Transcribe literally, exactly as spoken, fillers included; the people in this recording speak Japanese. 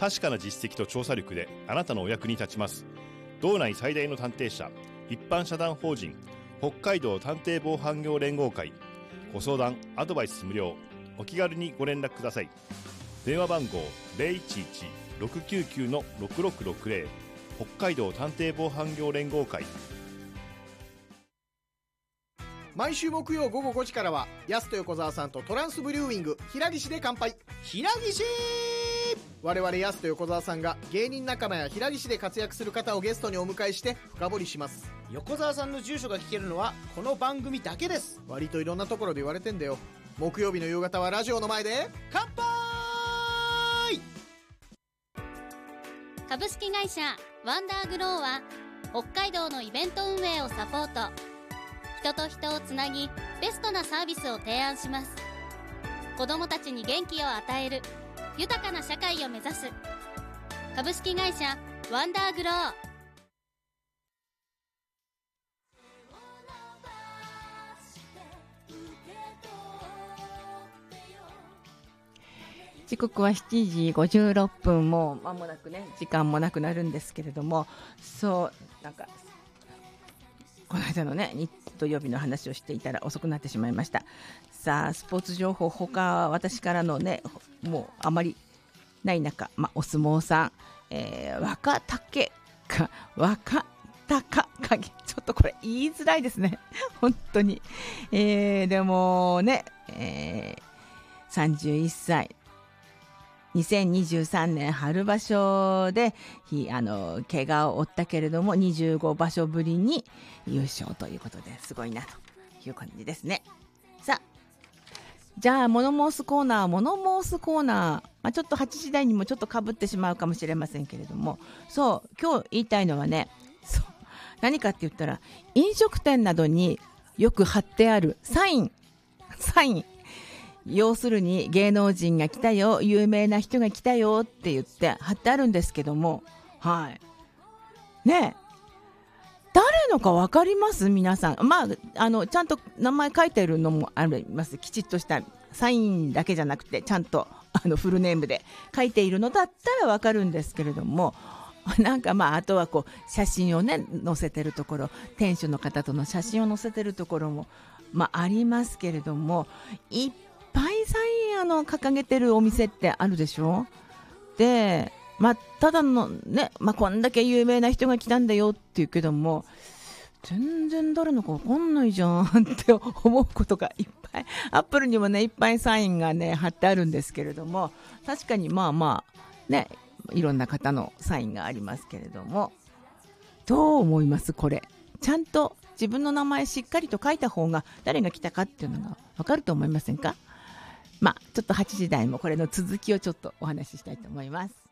確かな実績と調査力であなたのお役に立ちます。道内最大の探偵社、一般社団法人北海道探偵防犯業連合会。ご相談アドバイス無料。お気軽にご連絡ください。電話番号 ゼロいちいち ろくきゅうきゅう ろくろくろくゼロ。北海道探偵防犯業連合会。 毎週木曜午後ごじからはヤスと横澤さんとトランスブリューイング平岸で乾杯。 平岸。 我々ヤスと横澤さんが芸人仲間や平岸で活躍する方をゲストにお迎えして深掘りします。 横澤さんの住所が聞けるのはこの番組だけです。 割といろんなところで言われてんだよ。木曜日の夕方はラジオの前で乾杯。 株式会社ワンダーグローは北海道のイベント運営をサポート、人と人をつなぎベストなサービスを提案します。子どもたちに元気を与える豊かな社会を目指す株式会社ワンダーグロー。 時刻はしちじごじゅうろっぷん、もう間もなくね時間もなくなるんですけれども、そうなんかこの間のね日土曜日の話をしていたら遅くなってしまいました。さあスポーツ情報他私からのねもうあまりない中、まあ、お相撲さん、えー、若竹か若高影、ちょっとこれ言いづらいですね本当に、えー、でもね、えー、さんじゅういっさいにせんにじゅうさんねん春場所であの怪我を負ったけれどもにじゅうごばしょぶりに優勝ということですごいなという感じですね。さあじゃあ物申すコーナー物申すコーナー、まあ、ちょっとはちじ台にもちょっとかぶってしまうかもしれませんけれども、そう今日言いたいのはね、そう何かって言ったら飲食店などによく貼ってあるサインサイン要するに芸能人が来たよ、有名な人が来たよって言って貼ってあるんですけども、はいねえ誰のか分かります皆さん。まああのちゃんと名前書いてるのもあります。きちっとしたサインだけじゃなくてちゃんとあのフルネームで書いているのだったら分かるんですけれども、なんかまああとはこう写真をね載せてるところ、店主の方との写真を載せてるところもまあありますけれども、いっぱいサインあの掲げてるお店ってあるでしょ。でまあただのね、まあ、こんだけ有名な人が来たんだよって言うけども全然誰のか分かんないじゃんって思うことがいっぱい、アップルにもねいっぱいサインがね貼ってあるんですけれども、確かにまあまあねいろんな方のサインがありますけれども、どう思います？これちゃんと自分の名前しっかりと書いた方が誰が来たかっていうのが分かると思いませんか？まあちょっとはちじ台もこれの続きをちょっとお話ししたいと思います。